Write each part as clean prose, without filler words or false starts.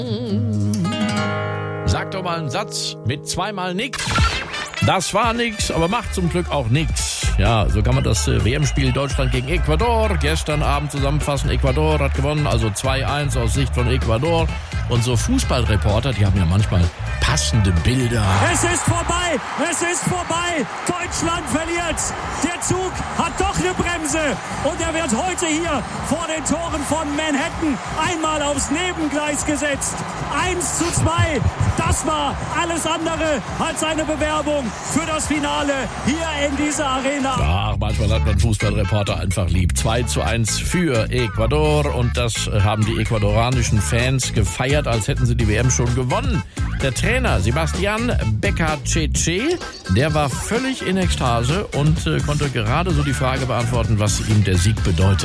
Sag doch mal einen Satz mit zweimal nix. Das war nix, aber macht zum Glück auch nix. Ja, so kann man das WM-Spiel Deutschland gegen Ecuador gestern Abend zusammenfassen. Ecuador hat gewonnen, also 2-1 aus Sicht von Ecuador. Und so Fußballreporter, die haben ja manchmal passende Bilder. Es ist vorbei, es ist vorbei. Deutschland verliert. Der Zug hat doch eine Bremse. Und er wird heute hier vor den Toren von Manhattan einmal aufs Nebengleis gesetzt. 1:2. Das war alles andere als eine Bewerbung für das Finale hier in dieser Arena. Ach, manchmal hat man Fußballreporter einfach lieb. 2:1 für Ecuador. Und das haben die ecuadoranischen Fans gefeiert, als hätten sie die WM schon gewonnen. Der Trainer Sebastián Becachece, der war völlig in Ekstase und konnte gerade so die Frage beantworten, was ihm der Sieg bedeutet.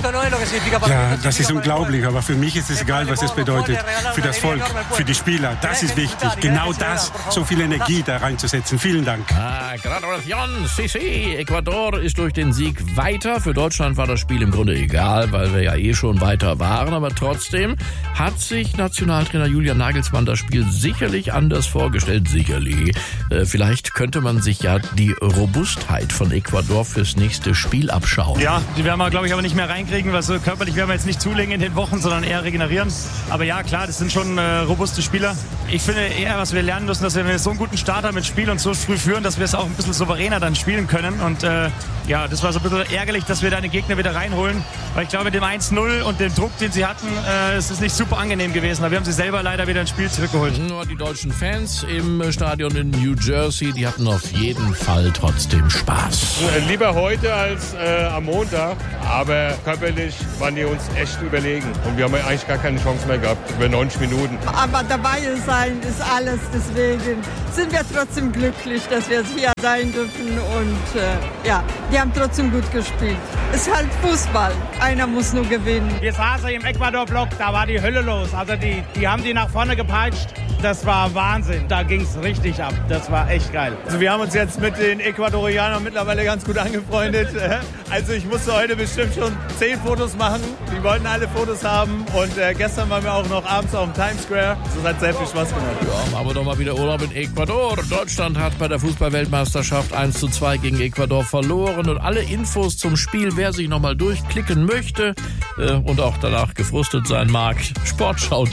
Ja, das ist unglaublich, aber für mich ist es egal, was es bedeutet. Für das Volk, für die Spieler, das ist wichtig. Genau das, so viel Energie da reinzusetzen. Vielen Dank. Gratulation, sí. Ecuador ist durch den Sieg weiter. Für Deutschland war das Spiel im Grunde egal, weil wir ja eh schon weiter waren. Aber trotzdem hat sich Nationaltrainer Julian Nagelsmann das Spiel sicherlich anders vorgestellt. Sicherlich. Vielleicht könnte man sich ja die Robustheit von Ecuador fürs nächste Spiel abschauen. Ja, die werden wir, glaube ich, aber nicht mehr reinkriegen, weil so körperlich werden wir jetzt nicht zulegen in den Wochen, sondern eher regenerieren. Aber ja, klar, das sind schon robuste Spieler. Ich finde eher, was wir lernen müssen, dass wir so einen guten Start haben mit Spiel und so früh führen, dass wir es auch ein bisschen souveräner dann spielen können. Und ja, das war so ein bisschen ärgerlich, dass wir da den Gegner wieder reinholen. Weil ich glaube, mit dem 1:0 und dem Druck, den sie hatten, es ist nicht super angenehm gewesen. Aber wir haben sie selber leider wieder ins Spiel zurückgeholt. Nur die deutschen Fans im Stadion in New Jersey, die hatten auf jeden Fall trotzdem Spaß. Lieber heute als am Montag, aber körperlich waren die uns echt überlegen. Und wir haben eigentlich gar keine Chance mehr gehabt, über 90 Minuten. Aber dabei sein ist alles, deswegen sind wir trotzdem glücklich, dass wir hier sein dürfen. Und ja, die haben trotzdem gut gespielt. Es ist halt Fußball, einer muss nur gewinnen. Wir saßen im Ecuador-Block, da war die Hölle los. Also die haben die nach vorne gepeitscht. Das war Wahnsinn. Da ging es richtig ab. Das war echt geil. Also wir haben uns jetzt mit den Ecuadorianern mittlerweile ganz gut angefreundet. Also ich musste heute bestimmt schon 10 Fotos machen. Die wollten alle Fotos haben. Und gestern waren wir auch noch abends auf dem Times Square. Das hat sehr viel Spaß gemacht. Ja, machen wir doch mal wieder Urlaub in Ecuador. Deutschland hat bei der Fußball-Weltmeisterschaft 1:2 gegen Ecuador verloren. Und alle Infos zum Spiel, wer sich nochmal durchklicken möchte und auch danach gefrustet sein mag, Sportschau.